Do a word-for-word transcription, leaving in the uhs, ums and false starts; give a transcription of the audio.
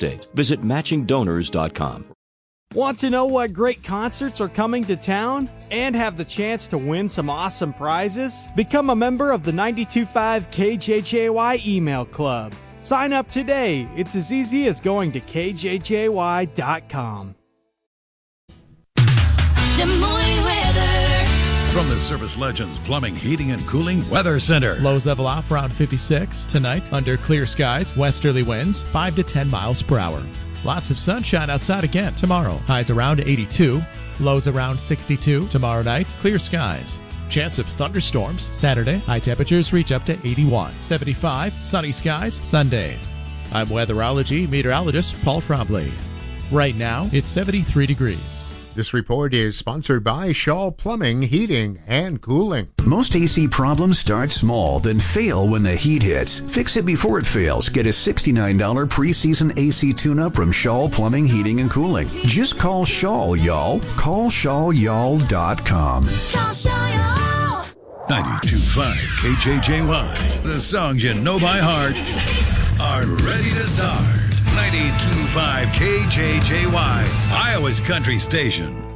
estate. Visit matching donors dot com. Want to know what great concerts are coming to town and have the chance to win some awesome prizes? Become a member of the ninety-two point five K J J Y email club. Sign up today. It's as easy as going to K J J Y dot com. Des Moines weather. From the Service Legends Plumbing, Heating, and Cooling Weather Center. Lows level off around fifty-six. Tonight, under clear skies, westerly winds, five to ten miles per hour. Lots of sunshine outside again tomorrow. Highs around eighty-two. Lows around sixty-two. Tomorrow night, clear skies. Chance of thunderstorms Saturday. High temperatures reach up to eighty-one. seventy-five. Sunny skies Sunday. I'm weatherology meteorologist Paul Trombley. Right now, it's seventy-three degrees. This report is sponsored by Shaw Plumbing, Heating, and Cooling. Most A C problems start small, then fail when the heat hits. Fix it before it fails. Get a sixty-nine dollars preseason A C tune-up from Shaw Plumbing, Heating, and Cooling. Just call Shaw, y'all. Call shaw y'all dot com. Call Shaw Y'all. ninety-two point five K J J Y. The songs you know by heart are ready to start. ninety-two point five K J J Y, Iowa's country station.